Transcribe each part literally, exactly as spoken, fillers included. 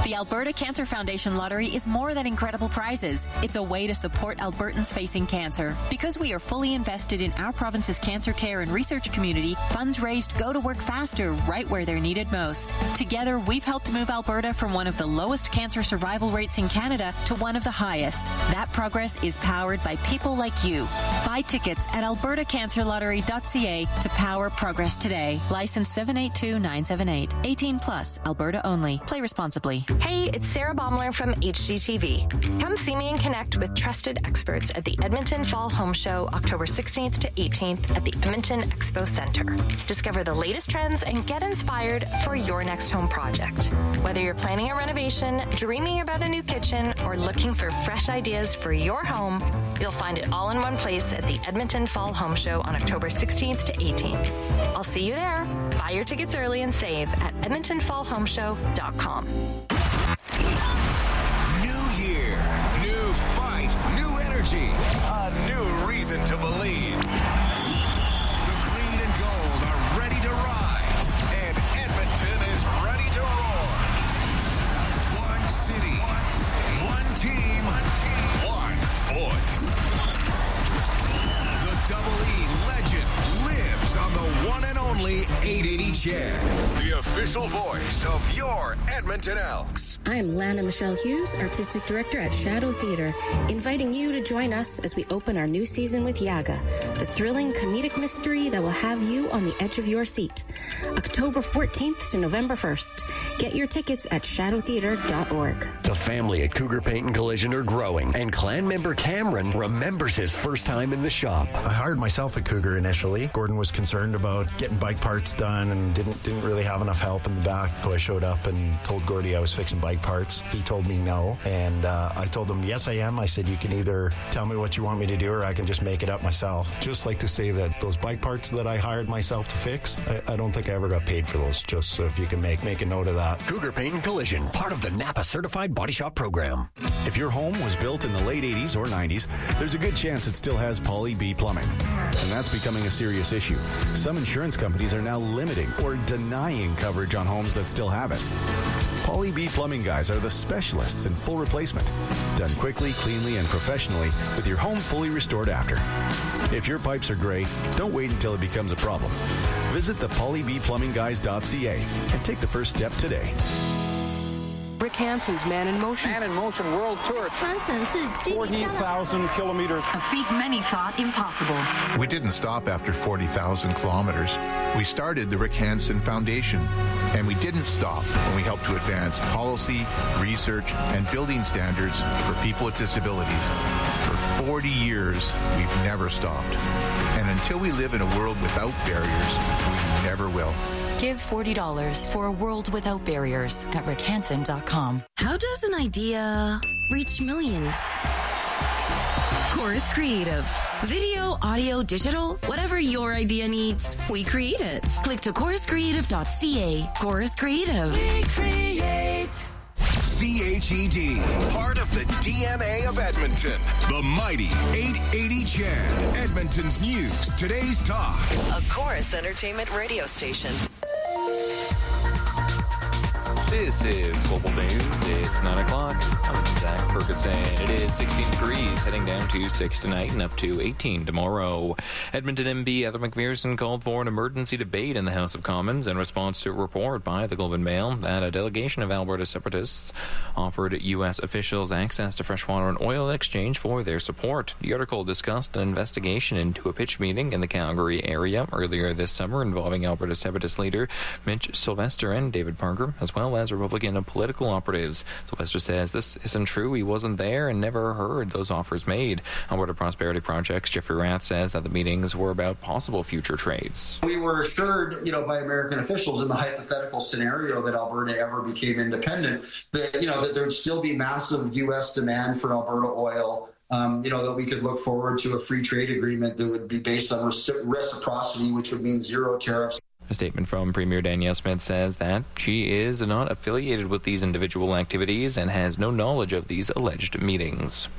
The Alberta Cancer Foundation Lottery is more than incredible prizes. It's a way to support Albertans facing cancer. Because we are fully invested in our province's cancer care and research community, funds raised go to work faster right where they're needed most. Together, we've helped move Alberta from one of the lowest cancer survival rates in Canada to one of the highest. That progress is powered by people like you. Buy tickets at alberta cancer lottery dot c a to power progress today. License seven eight two nine seven eight. eighteen plus, Alberta only. Play responsibly. Hey, it's Sarah Baumler from H G T V. Come see me and connect with trusted experts at the Edmonton Fall Home Show, October sixteenth to eighteenth at the Edmonton Expo Center. Discover the latest trends and get inspired for your next home project. Whether you're planning a renovation, dreaming about a new kitchen, or looking for fresh ideas for your home, you'll find it all in one place at the Edmonton Fall Home Show on October sixteenth to eighteenth. I'll see you there. Buy your tickets early and save at edmonton fall home show dot com. New year, new fight, new energy, a new reason to believe. The green and gold are ready to rise, and Edmonton is ready to roar. One city, one, city, one team, one team, one voice. The Double E legend lives on the one and only eight eighty Chad, the official voice of your Edmonton Elks. I'm Lana Michelle Hughes, Artistic Director at Shadow Theatre, inviting you to join us as we open our new season with Yaga, the thrilling comedic mystery that will have you on the edge of your seat. October fourteenth to November first. Get your tickets at shadow theatre dot org. The family at Cougar Paint and Collision are growing, and clan member Cameron remembers his first time in the shop. I hired myself at Cougar initially. Gordon was concerned about getting bike parts done and didn't didn't really have enough help in the back. So I showed up and told Gordy I was fixing bike parts. He told me no, and uh, I told him, yes, I am. I said, you can either tell me what you want me to do or I can just make it up myself. Just like to say that those bike parts that I hired myself to fix, I, I don't think I ever got paid for those, just so if you can make, make a note of that. Cougar Paint and Collision, part of the Napa Certified Body Shop program. If your home was built in the late eighties or nineties, there's a good chance it still has Poly B plumbing. And that's becoming a serious issue. Some insurance companies are now limiting or denying coverage on homes that still have it. Poly B Plumbing Guys are the specialists in full replacement. Done quickly, cleanly, and professionally with your home fully restored after. If your pipes are gray, don't wait until it becomes a problem. Visit the poly b plumbing guys dot c a and take the first step today. Rick Hansen's Man in Motion. Man in Motion World Tour. forty thousand kilometers. A feat many thought impossible. We didn't stop after forty thousand kilometers. We started the Rick Hansen Foundation. And we didn't stop when we helped to advance policy, research, and building standards for people with disabilities. For forty years, we've never stopped. And until we live in a world without barriers, we never will. Give forty dollars for a world without barriers at rick hansen dot com. How does an idea reach millions? Chorus Creative. Video, audio, digital, whatever your idea needs, we create it. Click to chorus creative dot c a. Chorus Creative. We create. C H E D, part of the D N A of Edmonton. The mighty eight eighty Chad, Edmonton's news, today's talk. A Chorus Entertainment radio station. This is Global News. It's nine o'clock. I'm Zach Ferguson. It is sixteen degrees, heading down to six tonight and up to eighteen tomorrow. Edmonton M P Heather McPherson called for an emergency debate in the House of Commons in response to a report by the Globe and Mail that a delegation of Alberta separatists offered U S officials access to fresh water and oil in exchange for their support. The article discussed an investigation into a pitch meeting in the Calgary area earlier this summer involving Alberta separatist leader Mitch Sylvester and David Parker, as well as Republican and political operatives. Sylvester says this isn't true. He wasn't there and never heard those offers made. Alberta Prosperity Project's Jeffrey Rath says that the meetings were about possible future trades. We were assured, you know, by American officials in the hypothetical scenario that Alberta ever became independent, that, you know, that there would still be massive U S demand for Alberta oil. Um, you know, that we could look forward to a free trade agreement that would be based on reciprocity, which would mean zero tariffs. A statement from Premier Danielle Smith says that she is not affiliated with these individual activities and has no knowledge of these alleged meetings.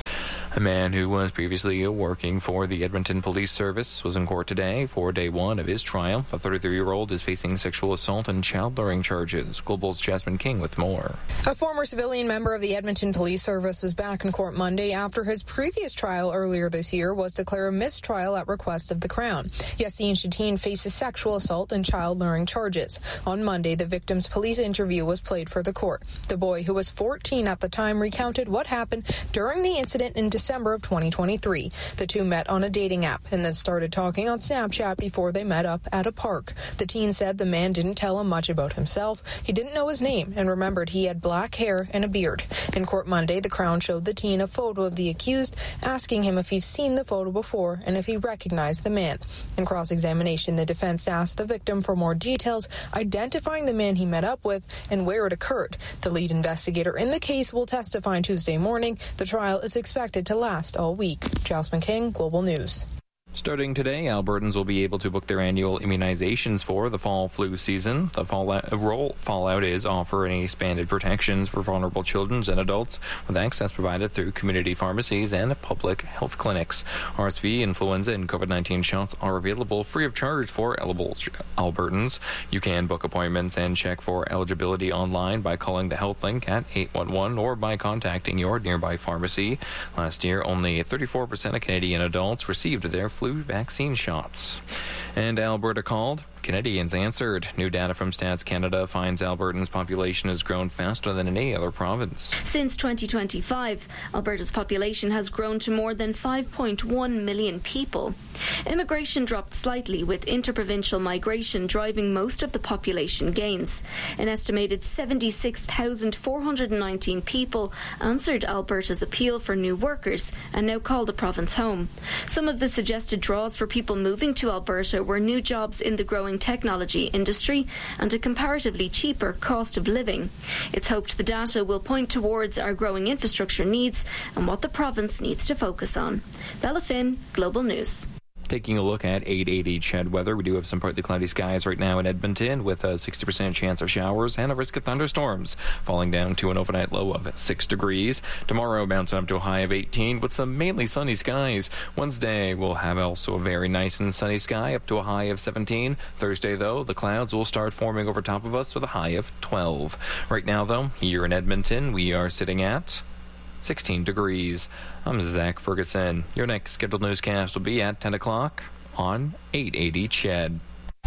A man who was previously working for the Edmonton Police Service was in court today for day one of his trial. The thirty-three-year-old is facing sexual assault and child luring charges. Global's Jasmine King with more. A former civilian member of the Edmonton Police Service was back in court Monday after his previous trial earlier this year was declared a mistrial at request of the Crown. Yassine Shatine faces sexual assault and child luring charges. On Monday, the victim's police interview was played for the court. The boy, who was fourteen at the time, recounted what happened during the incident in December of twenty twenty-three. The two met on a dating app and then started talking on Snapchat before they met up at a park. The teen said the man didn't tell him much about himself. He didn't know his name and remembered he had black hair and a beard. In court Monday, the Crown showed the teen a photo of the accused, asking him if he's seen the photo before and if he recognized the man. In cross-examination, the defense asked the victim for more details, identifying the man he met up with and where it occurred. The lead investigator in the case will testify on Tuesday morning. The trial is expected to last all week. Jasmine King, Global News. Starting today, Albertans will be able to book their annual immunizations for the fall flu season. The fallout, role fallout is offering expanded protections for vulnerable children and adults with access provided through community pharmacies and public health clinics. R S V, influenza, and COVID nineteen shots are available free of charge for eligible Albertans. You can book appointments and check for eligibility online by calling the Health Link at eight one one or by contacting your nearby pharmacy. Last year, only thirty-four percent of Canadian adults received their flu vaccine shots. And Alberta called. Canadians answered. New data from Stats Canada finds Albertans' population has grown faster than any other province. Since twenty twenty-five, Alberta's population has grown to more than five point one million people. Immigration dropped slightly, with interprovincial migration driving most of the population gains. An estimated seventy-six thousand four hundred nineteen people answered Alberta's appeal for new workers and now call the province home. Some of the suggested draws for people moving to Alberta were new jobs in the growing technology industry and a comparatively cheaper cost of living. It's hoped the data will point towards our growing infrastructure needs and what the province needs to focus on. Bella Finn, Global News. Taking a look at eight eighty CHED weather, we do have some partly cloudy skies right now in Edmonton with a sixty percent chance of showers and a risk of thunderstorms, falling down to an overnight low of six degrees. Tomorrow, bouncing up to a high of eighteen with some mainly sunny skies. Wednesday, we'll have also a very nice and sunny sky up to a high of seventeen. Thursday, though, the clouds will start forming over top of us with a high of twelve. Right now, though, here in Edmonton, we are sitting at sixteen degrees. I'm Zach Ferguson. Your next scheduled newscast will be at ten o'clock on eight eighty CHED.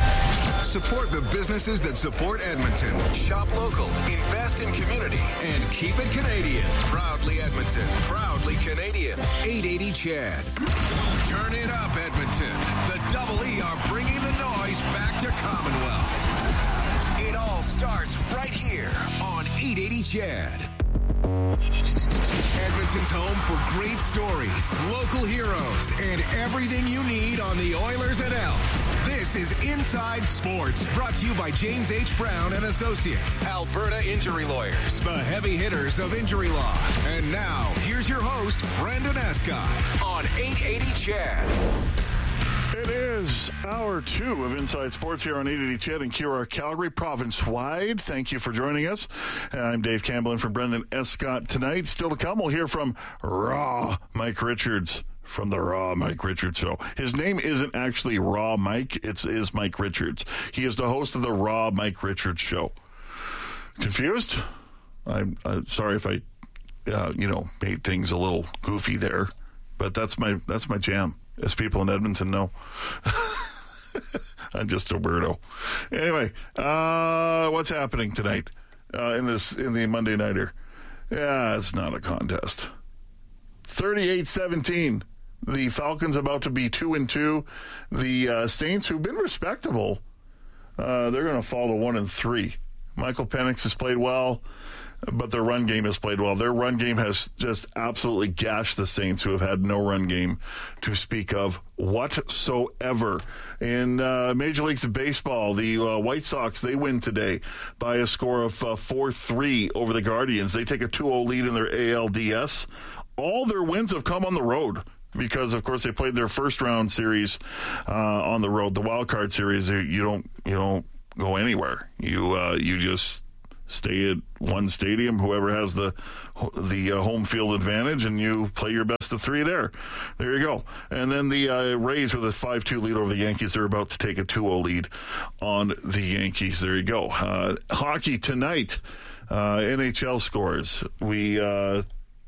Support the businesses that support Edmonton. Shop local, invest in community, and keep it Canadian. Proudly Edmonton, proudly Canadian. eight eighty CHED. Turn it up, Edmonton. The Double E are bringing the noise back to Commonwealth. It all starts right here on eight eighty CHED. Edmonton's home for great stories, local heroes, and everything you need on the Oilers and Elks. This is Inside Sports, brought to you by James H. Brown and Associates, Alberta Injury Lawyers, the heavy hitters of injury law. And now, here's your host, Brandon Escott, on eight eighty CHED. It is hour two of Inside Sports here on eight eighty CHED in Q R Calgary, province-wide. Thank you for joining us. I'm Dave Campbell in for Brendan Escott tonight. Still to come, we'll hear from Raw Mike Richards from the Raw Mike Richards Show. His name isn't actually Raw Mike, it's is Mike Richards. He is the host of the Raw Mike Richards Show. Confused? I'm, I'm sorry if I, uh, you know, made things a little goofy there, but that's my that's my jam. As people in Edmonton know. I'm just a weirdo. Anyway, uh, what's happening tonight uh, in this in the Monday Nighter? Yeah, it's not a contest. thirty-eight seventeen. The Falcons about to be two and two. The uh, Saints, who've been respectable, uh, they're going to fall to one and three. Michael Penix has played well, but their run game has played well. Their run game has just absolutely gashed the Saints, who have had no run game to speak of whatsoever. In uh, Major Leagues of Baseball, the uh, White Sox, they win today by a score of uh, four three over the Guardians. They take a two oh lead in their A L D S. All their wins have come on the road because, of course, they played their first-round series uh, on the road. The wild card series, you don't you don't go anywhere. You uh, you just stay at one stadium, whoever has the the uh, home field advantage, and you play your best of three there. There you go. And then the uh, Rays with a five two lead over the Yankees. They're about to take a two oh lead on the Yankees. There you go. Uh, hockey tonight, uh, N H L scores. We, uh,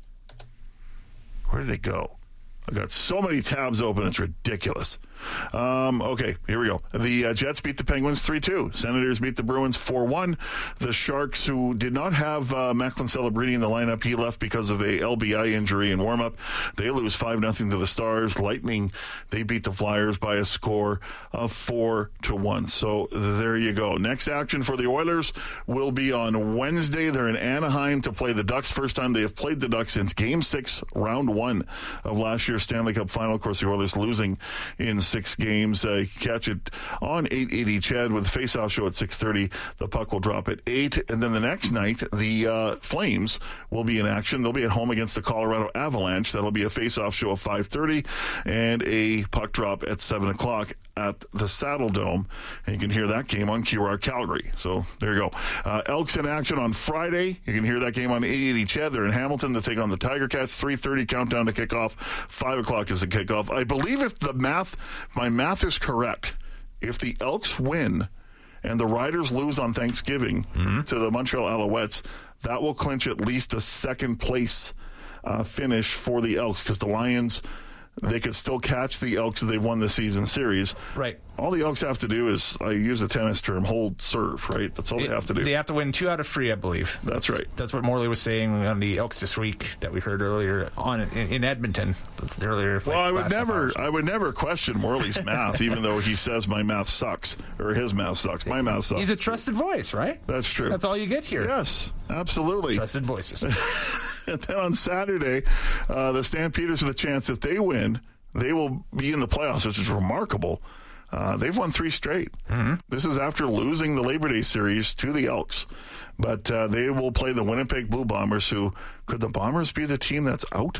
where did it go? I got so many tabs open, it's ridiculous. Um, okay, here we go. The uh, Jets beat the Penguins three two. Senators beat the Bruins four one. The Sharks, who did not have uh, Macklin Celebrini in the lineup, he left because of a L B I injury in warm-up. They lose five nothing to the Stars. Lightning, they beat the Flyers by a score of four to one. So there you go. Next action for the Oilers will be on Wednesday. They're in Anaheim to play the Ducks. First time they have played the Ducks since Game six, Round one of last year's Stanley Cup Final. Of course, the Oilers losing in six games. Uh, catch it on eight eighty C H E D with the face-off show at six thirty. The puck will drop at eight. And then the next night, the uh, Flames will be in action. They'll be at home against the Colorado Avalanche. That'll be a face-off show at five thirty and a puck drop at seven o'clock at the Saddle Dome. And you can hear that game on Q R Calgary. So there you go. Uh, Elks in action on Friday. You can hear that game on eight eighty C H E D. They're in Hamilton to take on the Tiger Cats. three thirty countdown to kickoff. five o'clock is the kickoff. I believe if the math, my math is correct, if the Elks win and the Riders lose on Thanksgiving mm-hmm. to the Montreal Alouettes, that will clinch at least a second place uh, finish for the Elks, because the Lions, they could still catch the Elks if they've won the season series. Right. All the Elks have to do is, I use a tennis term, hold serve, right? That's all it, they have to do. They have to win two out of three, I believe. That's right. That's what Morley was saying on the Elks this week that we heard earlier on in, in Edmonton. Earlier. Well, like I would never, I would never question Morley's math, even though he says my math sucks, or his math sucks. My math sucks. He's a trusted voice, right? That's true. That's all you get here. Yes, absolutely. Trusted voices. And then on Saturday, uh, the Stampeders with a chance if they win, they will be in the playoffs, which is remarkable. Uh, they've won three straight. Mm-hmm. This is after losing the Labor Day series to the Elks. But uh, they will play the Winnipeg Blue Bombers, who, could the Bombers be the team that's out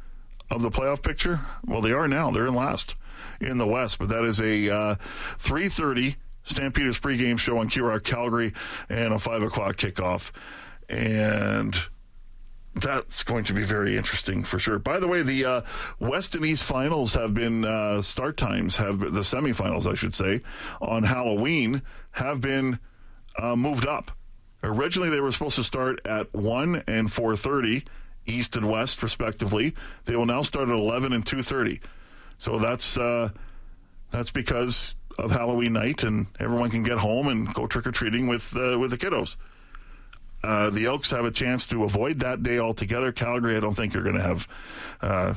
of the playoff picture? Well, they are now. They're in last in the West. But that is a uh, three thirty Stampeders pregame show on Q R Calgary and a five o'clock kickoff. And that's going to be very interesting for sure. By the way, the uh, West and East finals have been, uh, start times have, the semifinals, I should say, on Halloween have been uh, moved up. Originally, they were supposed to start at one and four thirty, East and West, respectively. They will now start at eleven and two thirty. So that's, uh, that's because of Halloween night, and everyone can get home and go trick-or-treating with, uh, with the kiddos. Uh, the Elks have a chance to avoid that day altogether. Calgary, I don't think you're going to have uh,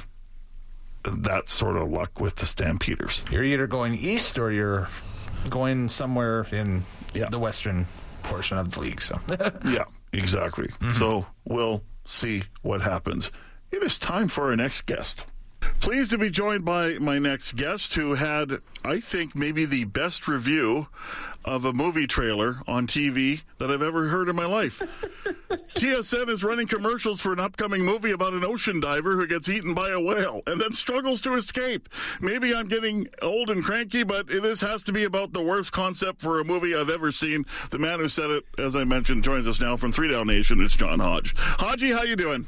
that sort of luck with the Stampeders. You're either going east or you're going somewhere in yeah. the western portion of the league. So yeah, exactly. Mm-hmm. So we'll see what happens. It is time for our next guest. Pleased to be joined by my next guest, who had, I think, maybe the best review of a movie trailer on T V that I've ever heard in my life. T S N is running commercials for an upcoming movie about an ocean diver who gets eaten by a whale and then struggles to escape. Maybe I'm getting old and cranky, but it is, has to be about the worst concept for a movie I've ever seen. The man who said it, as I mentioned, joins us now from Three Down Nation. It's John Hodge. Hodgie, how you doing?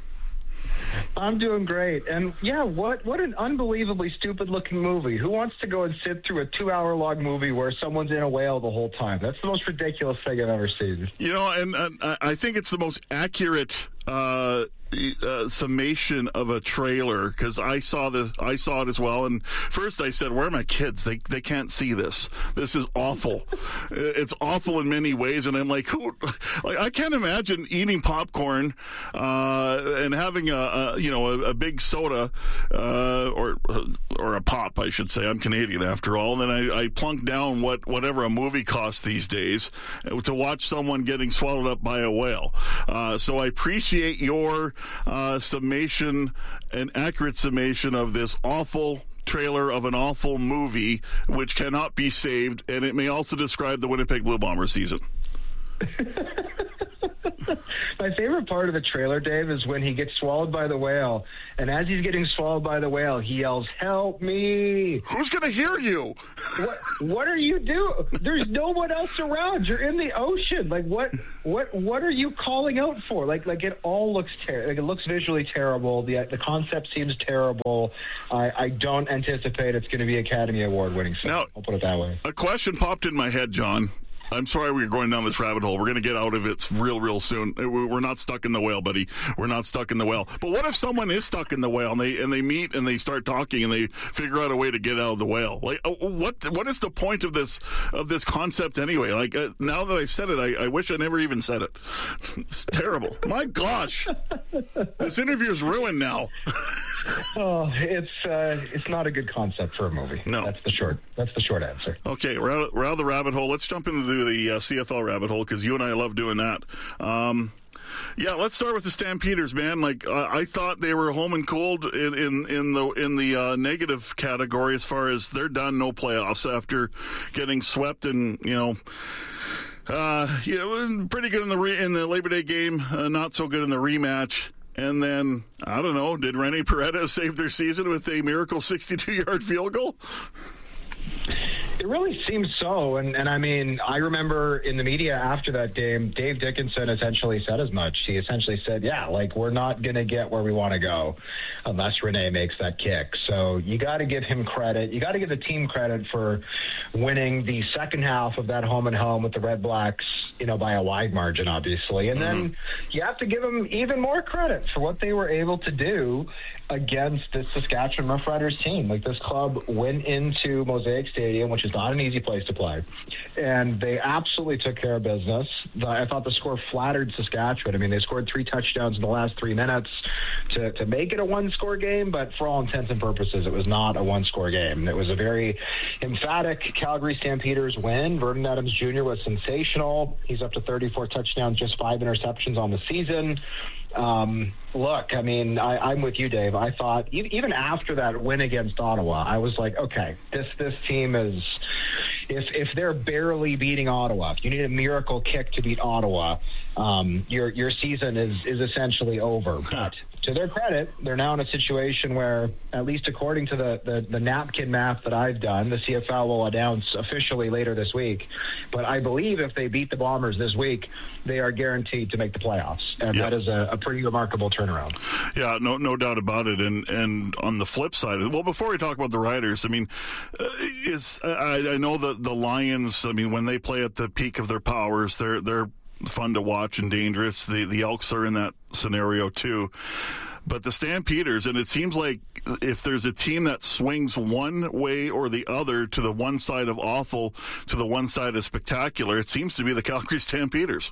I'm doing great. And yeah, what what an unbelievably stupid looking movie. Who wants to go and sit through a two hour long movie where someone's in a whale the whole time? That's the most ridiculous thing I've ever seen. You know, and, and I think it's the most accurate uh, uh, summation of a trailer, because I saw the I saw it as well. And first I said, where are my kids? They they can't see this. This is awful. It's awful in many ways. And I'm like, who? Like, I can't imagine eating popcorn uh, and having a, a you know a, a big soda uh, or or a pop, I should say. I'm Canadian after all. And then I, I plunk down what whatever a movie costs these days to watch someone getting swallowed up by a whale. Uh, so I appreciate your uh, summation, an accurate summation of this awful trailer of an awful movie which cannot be saved, and it may also describe the Winnipeg Blue Bombers season. My favorite part of the trailer, Dave, is when he gets swallowed by the whale, and as he's getting swallowed by the whale, he yells, "Help me!" Who's going to hear you? What What are you doing? There's no one else around. You're in the ocean. Like what? What? What are you calling out for? Like, like it all looks ter- like it looks visually terrible. The the concept seems terrible. I, I don't anticipate it's going to be Academy Award winning. So now, I'll put it that way. A question popped in my head, John. I'm sorry we were going down this rabbit hole. We're going to get out of it real, real soon. We're not stuck in the whale, buddy. We're not stuck in the whale. But what if someone is stuck in the whale and they and they meet and they start talking and they figure out a way to get out of the whale? Like, what what is the point of this of this concept anyway? Like, uh, now that I said it, I, I wish I never even said it. It's terrible. My gosh, this interview is ruined now. Oh, it's uh, it's not a good concept for a movie. No, that's the short that's the short answer. Okay, we're out, we're out of the rabbit hole. Let's jump into the uh, C F L rabbit hole because you and I love doing that. Um, yeah, let's start with the Stampeders, man. Like uh, I thought they were home and cold in in, in the in the uh, negative category as far as they're done, no playoffs after getting swept and you know. Uh, you know, pretty good in the re- in the Labor Day game, uh, not so good in the rematch. And then, I don't know, did Rene Paredes save their season with a miracle sixty-two-yard field goal? It really seems so. And, and I mean, I remember in the media after that game, Dave Dickinson essentially said as much. He essentially said, yeah, like, we're not going to get where we want to go unless Rene makes that kick. So you got to give him credit. You got to give the team credit for winning the second half of that home and home with the Red Blacks, you know, by a wide margin, obviously. And mm-hmm. then you have to give them even more credit for what they were able to do against this Saskatchewan Roughriders team. Like, this club went into Mosaic Stadium, which is not an easy place to play, and they absolutely took care of business. The, I thought the score flattered Saskatchewan. I mean, they scored three touchdowns in the last three minutes to, to make it a one-score game, but for all intents and purposes, it was not a one-score game. It was a very emphatic Calgary Stampeders win. Vernon Adams Junior was sensational. He's up to thirty-four touchdowns, just five interceptions on the season. Um, look, I mean, I, I'm with you, Dave. I thought even after that win against Ottawa, I was like, okay, this this team is, if if they're barely beating Ottawa, if you need a miracle kick to beat Ottawa, um, your your season is is essentially over. But to their credit, they're now in a situation where, at least according to the, the, the napkin math that I've done, the C F L will announce officially later this week. But I believe if they beat the Bombers this week, they are guaranteed to make the playoffs. And yep. that is a, a pretty remarkable turnaround. Yeah, no no doubt about it. And and on the flip side, well, before we talk about the Riders, I mean, uh, is I, I know that the Lions, I mean, when they play at the peak of their powers, they're they're fun to watch and dangerous. The the Elks are in that scenario too. But the Stampeders, and it seems like if there's a team that swings one way or the other, to the one side of awful, to the one side of spectacular, it seems to be the Calgary Stampeders.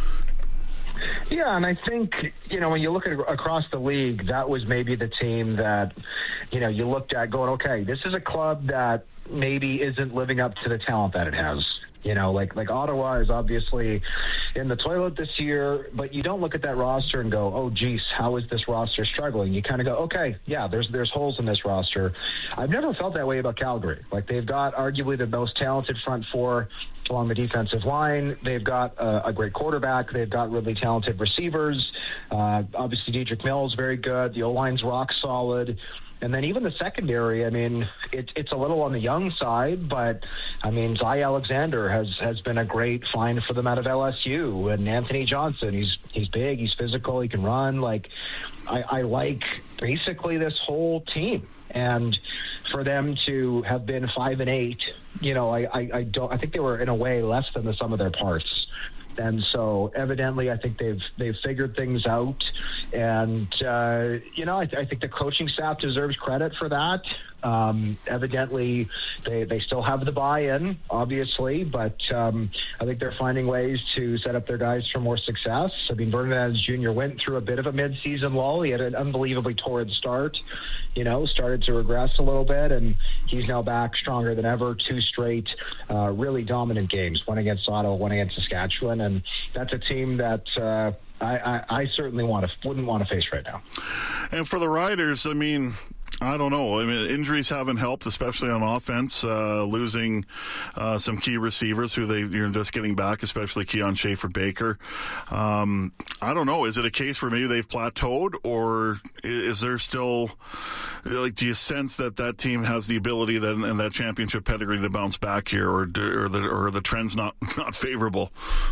Yeah, and I think, you know, when you look at across the league, that was maybe the team that, you know, you looked at going, okay, this is a club that maybe isn't living up to the talent that it has. You know, like like Ottawa is obviously in the toilet this year, but you don't look at that roster and go, oh, geez, how is this roster struggling? You kind of go, okay, yeah, there's there's holes in this roster. I've never felt that way about Calgary. Like, they've got arguably the most talented front four along the defensive line. They've got a, a great quarterback. They've got really talented receivers. Uh, obviously, Dedrick Mills, very good. The O-line's rock solid. And then even the secondary, I mean, it, it's a little on the young side, but, I mean, Zy Alexander has, has been a great find for them out of L S U. And Anthony Johnson, he's he's big, he's physical, he can run. Like, I, I like basically this whole team. And for them to have been five and eight, you know, I, I, I don't. I think they were in a way less than the sum of their parts. And so, evidently, I think they've they've figured things out, and uh, you know, I, I think the coaching staff deserves credit for that. Um, evidently, they they still have the buy-in, obviously, but um, I think they're finding ways to set up their guys for more success. I mean, Vernon Adams Junior went through a bit of a mid-season lull. He had an unbelievably torrid start, you know, started to regress a little bit, and he's now back stronger than ever. Two straight, uh, really dominant games, one against Ottawa, one against Saskatchewan, and that's a team that uh, I, I, I certainly want to wouldn't want to face right now. And for the Riders, I mean, I don't know. I mean, injuries haven't helped, especially on offense. Uh, losing uh, some key receivers who they you're just getting back, especially Keon Schaefer-Baker. Um, I don't know. Is it a case where maybe they've plateaued, or is there still like? Do you sense that that team has the ability that and that championship pedigree to bounce back here, or or the or the trend's not not favorable?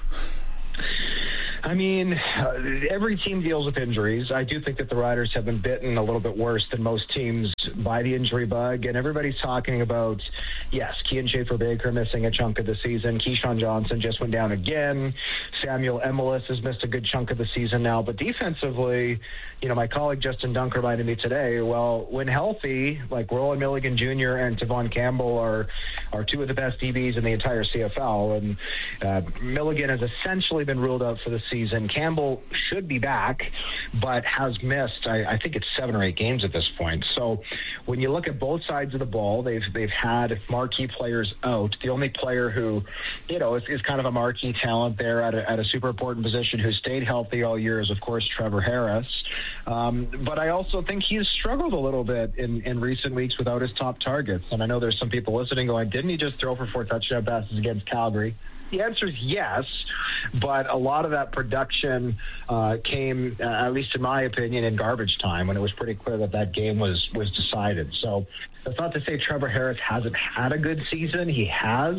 I mean, uh, every team deals with injuries. I do think that the Riders have been bitten a little bit worse than most teams by the injury bug, and everybody's talking about, yes, Keon Schaefer-Baker missing a chunk of the season. Keyshawn Johnson just went down again. Samuel Emilus has missed a good chunk of the season now. But defensively, you know, my colleague Justin Dunk reminded me today, well, when healthy, like Roland Milligan Junior and Tavon Campbell are are two of the best D Bs in the entire C F L, and uh, Milligan has essentially been ruled out for the season. Campbell should be back, but has missed, I, I think it's seven or eight games at this point. So when you look at both sides of the ball, they've they've had marquee players out. The only player who, you know, is, is kind of a marquee talent there at a, at a super important position who stayed healthy all year is, of course, Trevor Harris. Um, but I also think he's struggled a little bit in, in recent weeks without his top targets. And I know there's some people listening going, didn't he just throw for four touchdown passes against Calgary? The answer is yes, but a lot of that production uh, came, uh, at least in my opinion, in garbage time when it was pretty clear that that game was, was decided. So that's not to say Trevor Harris hasn't had a good season. He has,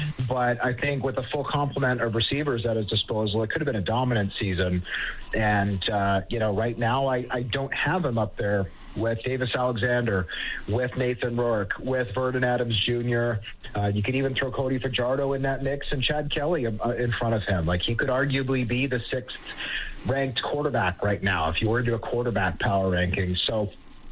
but I think with a full complement of receivers at his disposal, it could have been a dominant season. And, uh, you know, right now I, I don't have him up there with Davis Alexander, with Nathan Rourke, with Vernon Adams Junior Uh, you could even throw Cody Fajardo in that mix and Chad Kelly uh, in front of him. Like, he could arguably be the sixth ranked quarterback right now if you were to do a quarterback power ranking. So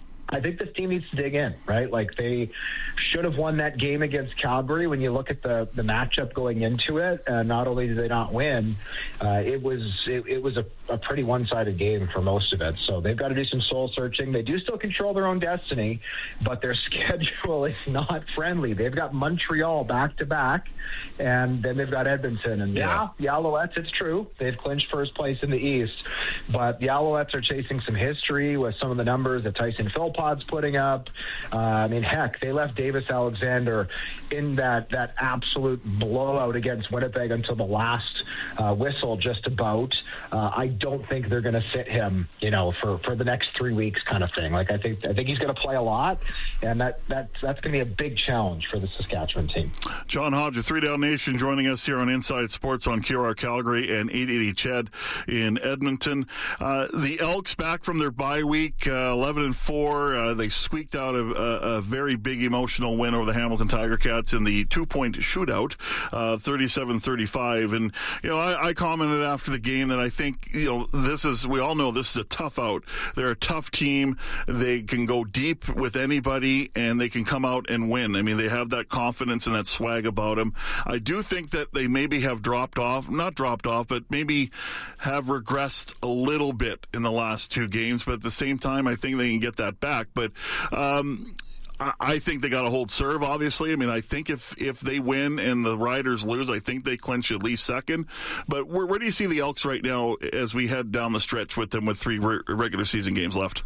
I think this team needs to dig in, right? Like, they should have won that game against Calgary. When you look at the, the matchup going into it, uh, not only did they not win, uh, it was it, it was a, a pretty one-sided game for most of it. So they've got to do some soul searching. They do still control their own destiny, but their schedule is not friendly. They've got Montreal back-to-back, and then they've got Edmonton. And yeah, yeah the Alouettes, it's true, they've clinched first place in the East, but the Alouettes are chasing some history with some of the numbers that Tyson Philpott's putting up. Uh, I mean, heck, they left Davis Alexander in that, that absolute blowout against Winnipeg until the last uh, whistle, just about. Uh, I don't think they're going to sit him, you know, for, for the next three weeks kind of thing. Like, I think I think he's going to play a lot, and that, that that's going to be a big challenge for the Saskatchewan team. John Hodge of Three Down Nation joining us here on Inside Sports on Q R Calgary and eight eighty C H E D in Edmonton. Uh, the Elks back from their bye week, uh, eleven and four. Uh, they squeaked out a, a, a very big emotional win over the Hamilton Tiger Cats in the two-point shootout, uh, thirty-seven thirty-five. And, you know, I, I commented after the game that I think, you know, this is, we all know this is a tough out. They're a tough team. They can go deep with anybody, and they can come out and win. I mean, they have that confidence and that swag about them. I do think that they maybe have dropped off, not dropped off, but maybe have regressed a little bit in the last two games. But at the same time, I think they can get that back. But um, I, I think they got to hold serve, obviously. I mean, I think if, if they win and the Riders lose, I think they clinch at least second. But where, where do you see the Elks right now as we head down the stretch with them with three re- regular season games left?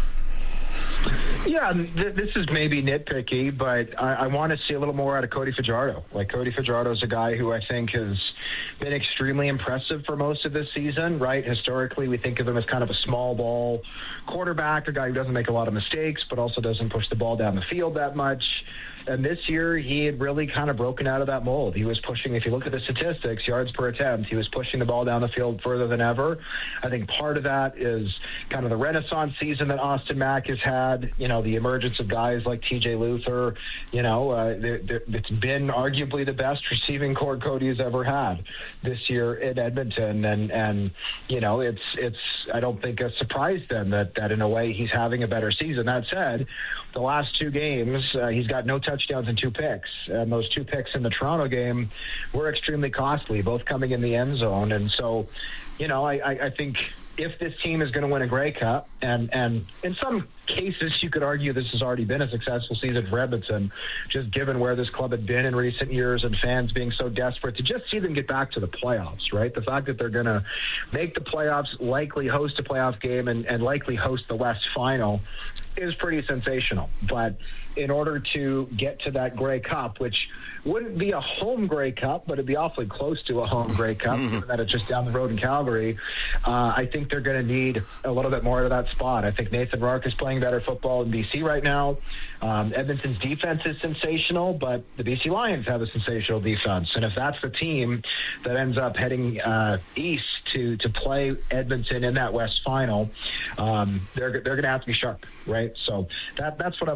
Yeah, th- this is maybe nitpicky, but I, I want to see a little more out of Cody Fajardo. Like, Cody Fajardo is a guy who I think has been extremely impressive for most of this season, right? Historically, we think of him as kind of a small ball quarterback, a guy who doesn't make a lot of mistakes, but also doesn't push the ball down the field that much. And this year, he had really kind of broken out of that mold. He was pushing, if you look at the statistics, yards per attempt, he was pushing the ball down the field further than ever. I think part of that is kind of the renaissance season that Austin Mack has had, you know, the emergence of guys like T J Luther. You know, uh, they're, they're, it's been arguably the best receiving core Cody has ever had this year in Edmonton. And, and you know, it's, it's I don't think a surprise then that, that in a way he's having a better season. That said, the last two games, uh, he's got no touchdowns and two picks. And those two picks in the Toronto game were extremely costly, both coming in the end zone. And so, you know, I, I, I think if this team is going to win a Grey Cup, and, and in some cases you could argue this has already been a successful season for Edmonton, just given where this club had been in recent years and fans being so desperate to just see them get back to the playoffs, right? The fact that they're going to make the playoffs, likely host a playoff game, and, and likely host the West Final, is pretty sensational. But in order to get to that Grey Cup, which wouldn't be a home Grey Cup, but it'd be awfully close to a home Grey Cup, given that it's just down the road in Calgary, uh, I think they're going to need a little bit more of that spot. I think Nathan Rourke is playing better football in B C right now. Um, Edmonton's defense is sensational, but the B C Lions have a sensational defense. And if that's the team that ends up heading uh, east to to play Edmonton in that West Final, um, they're they're going to have to be sharp, right? So that that's what I'm